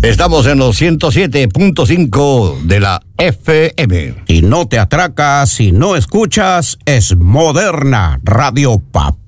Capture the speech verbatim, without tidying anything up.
Estamos en los ciento siete punto cinco de la F M. Y no te atracas si no escuchas Es Moderna Radio Pap.